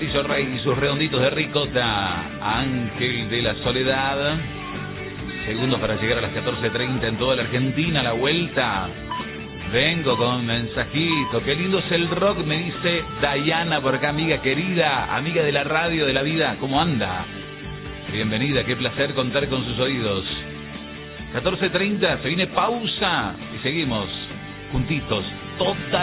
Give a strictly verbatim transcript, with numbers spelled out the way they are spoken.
Castillo Rey y sus redonditos de ricota. Ángel de la Soledad. Segundos para llegar a las catorce treinta en toda la Argentina. La vuelta. Vengo con mensajito. Qué lindo es el rock, me dice Dayana por acá, amiga querida, amiga de la radio, de la vida. ¿Cómo anda? Bienvenida, qué placer contar con sus oídos. catorce treinta, se viene pausa y seguimos juntitos. Total.